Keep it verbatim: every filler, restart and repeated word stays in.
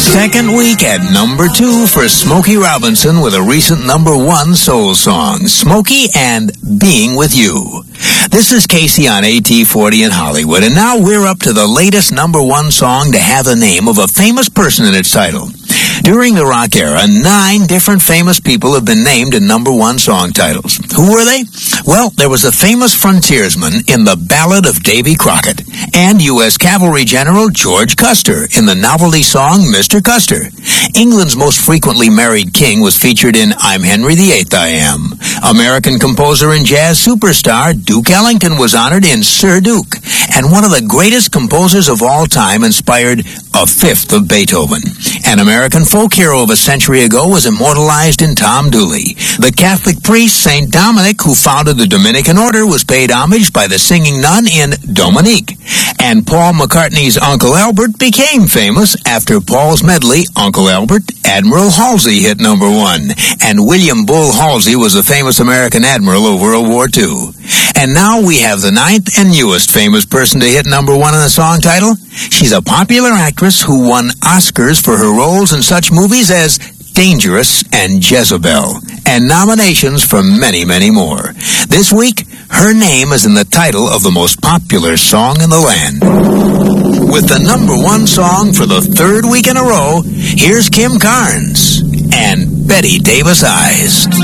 Second week at number two for Smokey Robinson with a recent number one soul song, Smokey and Being With You. This is Casey on A T forty in Hollywood, and now we're up to the latest number one song to have the name of a famous person in its title. During the rock era, nine different famous people have been named in number one song titles. Who were they? Well, there was a famous frontiersman in The Ballad of Davy Crockett, and U S Cavalry General George Custer in the novelty song Mister Custer. England's most frequently married king was featured in I'm Henry the Eighth I Am. American composer and jazz superstar Duke Ellington was honored in Sir Duke, and one of the greatest composers of all time inspired a fifth of Beethoven. An American folk hero of a century ago was immortalized in Tom Dooley. The Catholic priest Saint Dominic, who founded the Dominican order, was paid homage by the singing nun in Dominique. And Paul McCartney's Uncle Albert became famous after Paul's medley, Uncle Albert, Admiral Halsey hit number one. And William Bull Halsey was a famous American admiral of World War Two. And now we have the ninth and newest famous person to hit number one in a song title. She's a popular actress who won Oscars for her roles in such movies as Dangerous and Jezebel, and nominations for many, many more. This week, her name is in the title of the most popular song in the land. With the number one song for the third week in a row, here's Kim Carnes and Betty Davis Eyes.